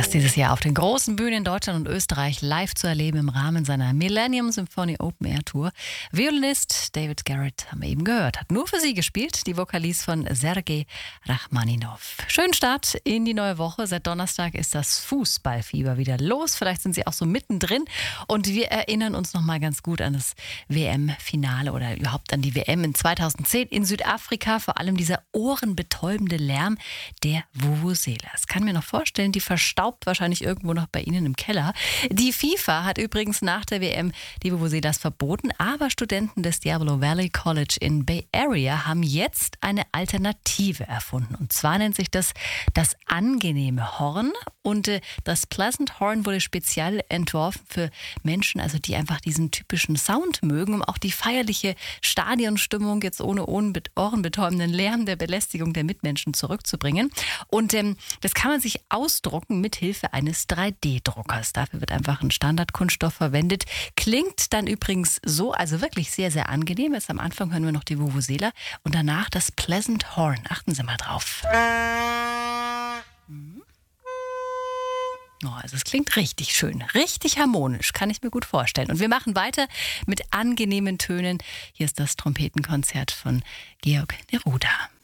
Gast dieses Jahr auf den großen Bühnen in Deutschland und Österreich live zu erleben im Rahmen seiner Millennium Symphony Open Air Tour. Violinist David Garrett, haben wir eben gehört, hat nur für sie gespielt, die Vokalist von Sergei Rachmaninov. Schönen Start in die neue Woche. Seit Donnerstag ist das Fußballfieber wieder los. Vielleicht sind Sie auch so mittendrin und wir erinnern uns noch mal ganz gut an das WM-Finale oder überhaupt an die WM in 2010 in Südafrika. Vor allem dieser ohrenbetäubende Lärm der Vuvuzela. Das kann mir noch vorstellen, die verstaubt wahrscheinlich irgendwo noch bei Ihnen im Keller. Die FIFA hat übrigens nach der WM die Vuvuzelas verboten, aber Studenten des Diablo Valley College in Bay Area haben jetzt eine Alternative erfunden. Und zwar nennt sich das angenehme Horn. Und das Pleasant Horn wurde speziell entworfen für Menschen, also die einfach diesen typischen Sound mögen, um auch die feierliche Stadionstimmung jetzt ohne ohrenbetäubenden Lärm der Belästigung der Mitmenschen zurückzubringen. Und das kann man sich ausdrucken mit Hilfe eines 3D-Druckers. Dafür wird einfach ein Standardkunststoff verwendet. Klingt dann übrigens so, also wirklich sehr, sehr angenehm. Jetzt am Anfang hören wir noch die Vuvuzela und danach das Pleasant Horn. Achten Sie mal drauf. Oh, also es klingt richtig schön, richtig harmonisch, kann ich mir gut vorstellen. Und wir machen weiter mit angenehmen Tönen. Hier ist das Trompetenkonzert von Georg Neruda.